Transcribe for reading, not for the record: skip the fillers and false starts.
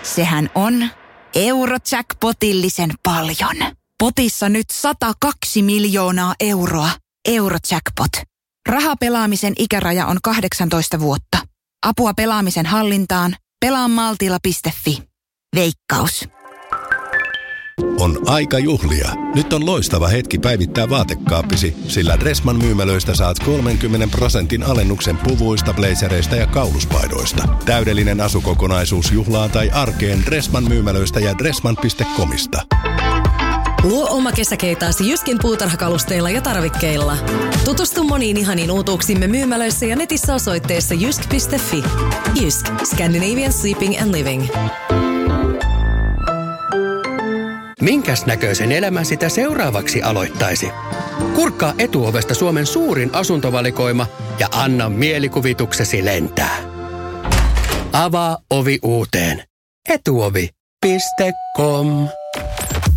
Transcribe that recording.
Sehän on Eurojackpotillisen paljon. Potissa nyt 102 miljoonaa euroa. Eurojackpot. Rahapelaamisen ikäraja on 18 vuotta. Apua pelaamisen hallintaan. Pelaa maltilla.fi. Veikkaus. On aika juhlia. Nyt on loistava hetki päivittää vaatekaappisi, sillä Dressman myymälöistä saat 30% alennuksen puvuista, blazereista ja kauluspaidoista. Täydellinen asukokonaisuus juhlaan tai arkeen Dressman myymälöistä ja dressman.comista. Luo oma kesäkeitaasi Jyskin puutarhakalusteilla ja tarvikkeilla. Tutustu moniin ihaniin uutuuksimme myymälöissä ja netissä osoitteessa jysk.fi. Jysk. Scandinavian Sleeping and Living. Minkäs näköisen elämän sitä seuraavaksi aloittaisi? Kurkkaa Etuovesta Suomen suurin asuntovalikoima ja anna mielikuvituksesi lentää. Avaa ovi uuteen. Etuovi.com